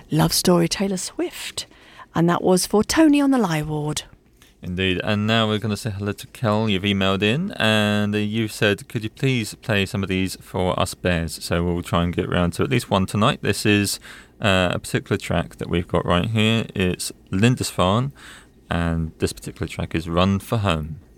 Love Story Taylor Swift. And that was for Tony on the Lie Ward. Indeed. And now we're going to say hello to Kel. You've emailed in and you've said, could you please play some of these for us bears? So we'll try and get around to at least one tonight. This is a particular track that we've got right here. It's Lindisfarne, and this particular track is Run for Home.